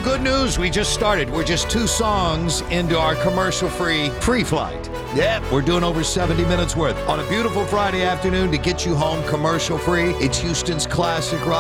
Well, good news. We just started. We're just 2 songs into our commercial-free pre-flight. Yep, we're doing over 70 minutes worth on a beautiful Friday afternoon to get you home commercial-free. It's Houston's classic rock.